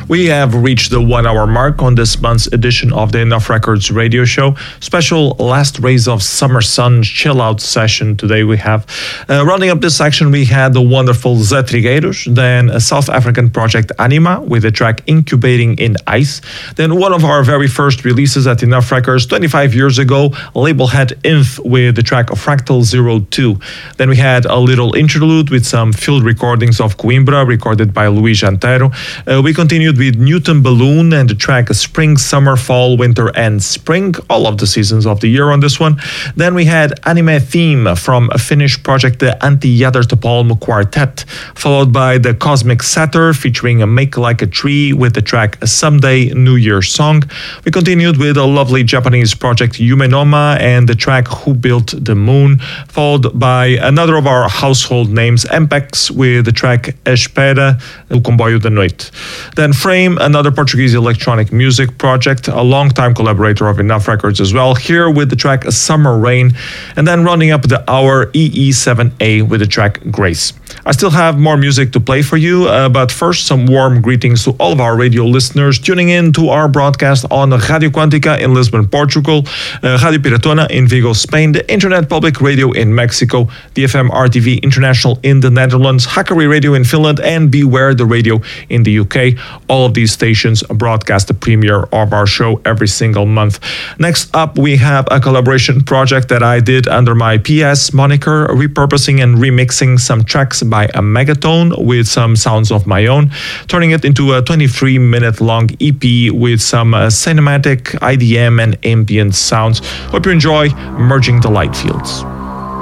We have reached the 1 hour mark on this month's edition of the Enough Records radio show. Special last rays of summer sun chill out session today we have. Rounding up this section, we had the wonderful Zé Trigueiros, then a South African project Anima with the track Incubating in Ice. Then one of our very first releases at Enough Records 25 years ago, Labelhead Inf with the track Fractal 02. Then we had a little interlude with some field recordings of Coimbra recorded by Luís Antero. We continued with Newton Balloon and the track Spring, Summer, Fall, Winter and Spring, all of the seasons of the year on this one. Then we had Anime Theme from a Finnish project, the Anti-Jädertapalm Quartet, followed by the Cosmic Satyr featuring a Make Like a Tree with the track Someday New Year Song. We continued with a lovely Japanese project Yumenoma and the track Who Built the Moon, followed by another of our household names, Ampex, with the track Espera o Comboio da Noite. Then Frame, another Portuguese electronic music project, a longtime collaborator of Enough Records as well, here with the track Summer Rain, and then rounding up the hour EE7A with the track Grace. I still have more music to play for you, but first some warm greetings to all of our radio listeners tuning in to our broadcast on Radio Quantica in Lisbon, Portugal, Radio Piratona in Vigo, Spain, the Internet Public Radio in Mexico, DFM RTV International in the Netherlands, Hackari Radio in Finland, and Beware the Radio in the UK. All of these stations broadcast the premiere of our show every single month. Next up, we have a collaboration project that I did under my PS moniker, repurposing and remixing some tracks by a Megatone with some sounds of my own, turning it into a 23-minute long EP with some cinematic IDM and ambient sounds. Hope you enjoy Merging the Light Fields.